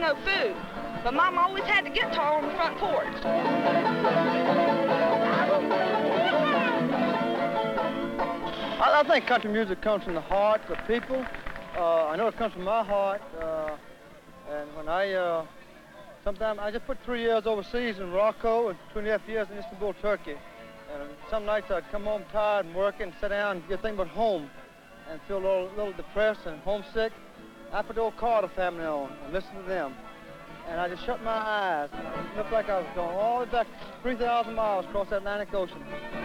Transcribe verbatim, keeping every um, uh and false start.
no food. But Mama always had the guitar on the front porch. I, I think country music comes from the heart, the people. Uh, I know it comes from my heart. Uh, and when I, uh, sometimes I just put three years overseas in Morocco and two and a half years in Istanbul, Turkey. And some nights I'd come home tired and working and sit down and get thinking about home and feel a little, little depressed and homesick. I put the old Carter family on and listen to them. And I just shut my eyes. It looked like I was going all the way back three thousand miles across the Atlantic Ocean.